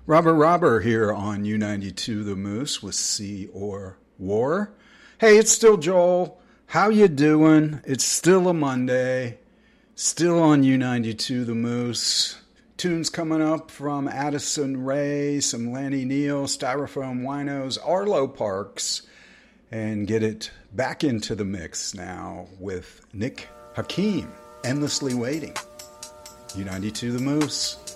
Robert here on U92 The Moose with Sea or War. Hey, it's still Joel. How you doing? It's still a Monday. Still on U92 The Moose. Tunes coming up from Addison Rae, some Lanny Neal, Styrofoam Winos, Arlo Parks, and get it back into the mix now with Nick Hakim, Endlessly Waiting. U92 The Moose.